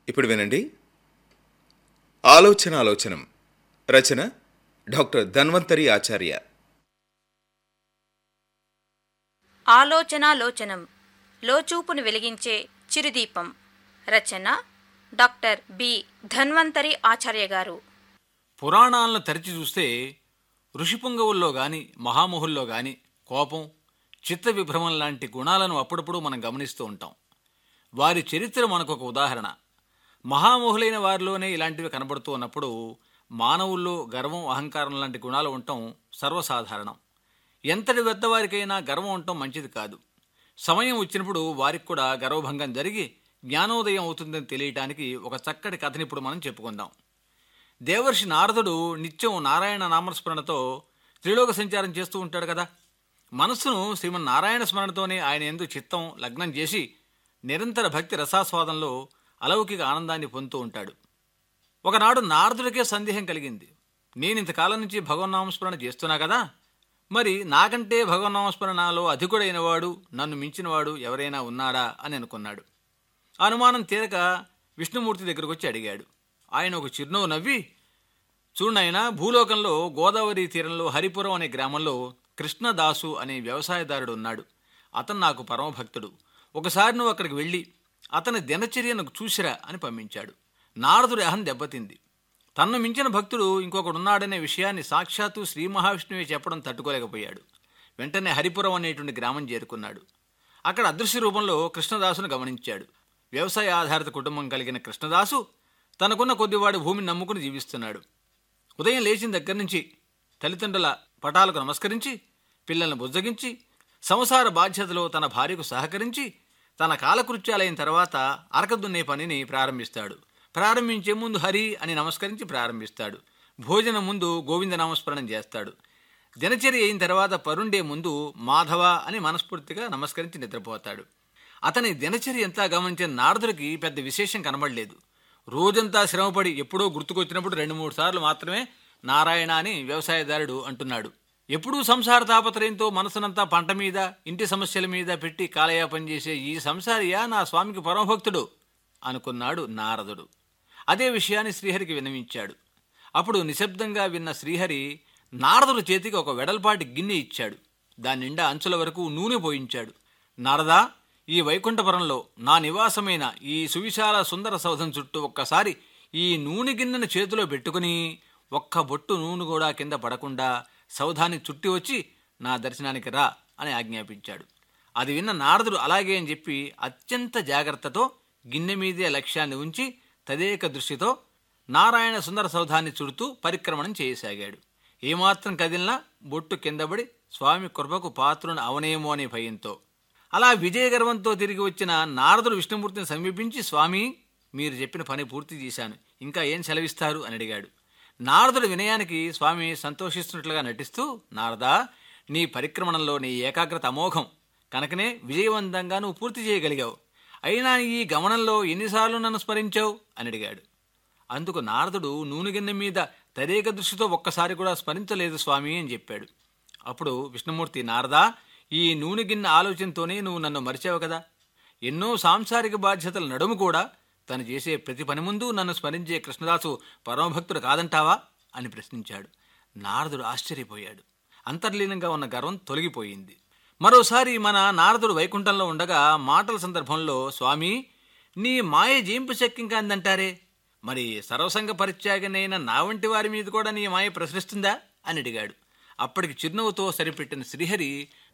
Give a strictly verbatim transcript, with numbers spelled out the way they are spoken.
ఇప్పుడు వినండి. ఆలోచన ఆలోచనం. రచన డాక్టర్ ధన్వంతరి ఆచార్య. ఆలోచనాలోచనం లోచూపును వెలిగించే చిరుదీపం. రచన డాక్టర్ బి ధన్వంతరి ఆచార్య గారు. పురాణాలను తరచి చూస్తే ఋషిపుంగవుల్లో గాని మహామహుల్లో గాని కోపం, చిత్త విభ్రమం లాంటి గుణాలను అప్పుడప్పుడు మనం గమనిస్తూ ఉంటాం. వారి చరిత్ర మనకొక ఉదాహరణ. మహామహులైన వారిలోనే ఇలాంటివి కనబడుతూ ఉన్నప్పుడు మానవుల్లో గర్వం, అహంకారం లాంటి గుణాలు ఉండటం సర్వసాధారణం. ఎంతటి పెద్దవారికైనా గర్వం ఉండటం మంచిది కాదు. సమయం వచ్చినప్పుడు వారికి కూడా గర్వభంగం జరిగి జ్ఞానోదయం అవుతుందని తెలియటానికి ఒక చక్కటి కథని ఇప్పుడు మనం చెప్పుకుందాం. దేవర్షి నారదుడు నిత్యం నారాయణ నామస్మరణతో త్రిలోక సంచారం చేస్తూ ఉంటాడు కదా. మనస్సును శ్రీమన్నారాయణ స్మరణతోనే ఆయన యందు చిత్తం లగ్నం చేసి నిరంతర భక్తి రసాస్వాదంలో అలౌకిక ఆనందాన్ని పొందుతూ ఉంటాడు. ఒకనాడు నారదుడికే సందేహం కలిగింది. నేను ఇంతకాలం నుంచి భగవన్నామస్మరణ చేస్తున్నా కదా, మరి నాకంటే భగవన్నామస్మరణలో అధికుడైన వాడు, నన్ను మించినవాడు ఎవరైనా ఉన్నాడా అని అనుకున్నాడు. అనుమానం తీరక విష్ణుమూర్తి దగ్గరకు వచ్చి అడిగాడు. ఆయన ఒక చిరునవ్వు నవ్వి, చూడనైనా, భూలోకంలో గోదావరి తీరంలో హరిపురం అనే గ్రామంలో కృష్ణదాసు అనే వ్యవసాయదారుడు ఉన్నాడు. అతను నాకు పరమభక్తుడు. ఒకసారి నువ్వు అక్కడికి వెళ్ళి అతని దినచర్యను చూసిరా అని పంపించాడు. నారదుడి అహం దెబ్బతింది. తన్ను మించిన భక్తుడు ఇంకొకడున్నాడనే విషయాన్ని సాక్షాత్తు శ్రీ మహావిష్ణువే చెప్పడం తట్టుకోలేకపోయాడు. వెంటనే హరిపురం అనేటువంటి గ్రామం చేరుకున్నాడు. అక్కడ అదృశ్య రూపంలో కృష్ణదాసును గమనించాడు. వ్యవసాయ ఆధారిత కుటుంబం కలిగిన కృష్ణదాసు తనకున్న కొద్దివాడి భూమిని నమ్ముకుని జీవిస్తున్నాడు. ఉదయం లేచిన దగ్గర నుంచి తల్లిదండ్రుల పటాలకు నమస్కరించి, పిల్లలను బుజ్జగించి, సంసార బాధ్యతలో తన భార్యకు సహకరించి, తన కాలకృత్యాలైన తర్వాత అరకదున్నే పనిని ప్రారంభిస్తాడు. ప్రారంభించే ముందు హరి అని నమస్కరించి ప్రారంభిస్తాడు. భోజనం ముందు గోవిందనామస్మరణం చేస్తాడు. దినచర్య అయిన తర్వాత పరుండే ముందు మాధవ అని మనస్ఫూర్తిగా నమస్కరించి నిద్రపోతాడు. అతని దినచర్య ఎంతా గమనించిన నారదుడికి పెద్ద విశేషం కనబడలేదు. రోజంతా శ్రమపడి ఎప్పుడో గుర్తుకొచ్చినప్పుడు రెండు మూడు సార్లు మాత్రమే నారాయణ అని వ్యవసాయదారుడు అంటున్నాడు. ఎప్పుడూ సంసార తాపత్రయంతో మనసునంతా పంట మీద, ఇంటి సమస్యల మీద పెట్టి కాలయాపన చేసే ఈ సంసారియా నా స్వామికి పరమభక్తుడు అనుకున్నాడు నారదుడు. అదే విషయాన్ని శ్రీహరికి విన్నవించాడు. అప్పుడు నిశ్శబ్దంగా విన్న శ్రీహరి నారదుడు చేతికి ఒక వెడల్పాటి గిన్నె ఇచ్చాడు. దాని నిండా అంచుల వరకు నూనె పోయించాడు. నారదా, ఈ వైకుంఠపురంలో నా నివాసమైన ఈ సువిశాల సుందర సౌధం చుట్టూ ఒక్కసారి ఈ నూనె గిన్నెను చేతిలో పెట్టుకుని ఒక్క బొట్టు నూనె కూడా కింద పడకుండా సౌధాన్ని చుట్టి వచ్చి నా దర్శనానికి రా అని ఆజ్ఞాపించాడు. అది విన్న నారదుడు అలాగే అని చెప్పి అత్యంత జాగ్రత్తతో గిన్నె మీదే లక్ష్యాన్ని ఉంచి తదేక దృష్టితో నారాయణ సుందర సౌధాన్ని చుడుతూ పరిక్రమణం చేయసాగాడు. ఏమాత్రం కదిలినా బొట్టు కిందపడి స్వామి కృపకు పాత్రుని అవనేమో అనే భయంతో. అలా విజయగర్వంతో తిరిగి వచ్చిన నారదుడు విష్ణుమూర్తిని సమీపించి, స్వామి, మీరు చెప్పిన పని పూర్తి చేశాను, ఇంకా ఏం సెలవిస్తారు అని అడిగాడు. నారదుడి వినయానికి స్వామి సంతోషిస్తున్నట్లుగా నటిస్తూ, నారదా, నీ పరిక్రమణంలో నీ ఏకాగ్రత అమోఘం కనుకనే విజయవంతంగా నువ్వు పూర్తి చేయగలిగావు. అయినా ఈ గమనంలో ఎన్నిసార్లు నన్ను స్మరించావు అని అడిగాడు. అందుకు నారదుడు నూనె గిన్నె మీద తదేక దృష్టితో ఒక్కసారి కూడా స్మరించలేదు స్వామి అని చెప్పాడు. అప్పుడు విష్ణుమూర్తి, నారదా, ఈ నూనె గిన్నె ఆలోచనతోనే నువ్వు నన్ను మరిచావు కదా. ఎన్నో సాంసారిక బాధ్యతల నడుము కూడా తను చేసే ప్రతి పని ముందు నన్ను స్మరించే కృష్ణదాసు పరమభక్తుడు కాదంటావా అని ప్రశ్నించాడు. నారదుడు ఆశ్చర్యపోయాడు. అంతర్లీనంగా ఉన్న గర్వం తొలగిపోయింది. మరోసారి మన నారదుడు వైకుంఠంలో ఉండగా మాటల సందర్భంలో, స్వామి, నీ మాయ జీంపు శక్యం అందంటారే, మరి సర్వసంగ పరిత్యాగనైన నా వంటి వారి మీద కూడా నీ మాయ ప్రసరిస్తుందా అని అడిగాడు. అప్పటికి చిరునవ్వుతో సరిపెట్టిన శ్రీహరి,